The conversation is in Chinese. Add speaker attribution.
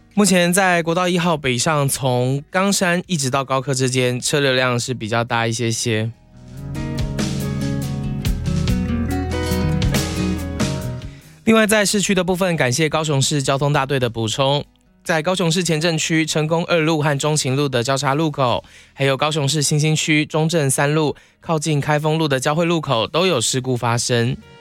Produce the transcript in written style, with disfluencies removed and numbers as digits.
Speaker 1: 目前在国道1号北上，从冈山一直到高科之间，车流量是比较大一些些。另外，在市区的部分，感谢高雄市交通大队的补充。在高雄市前镇区成功2路和中情路的交叉路口，还有高雄市新兴区中正3路靠近开封路的交汇路口都有事故发生。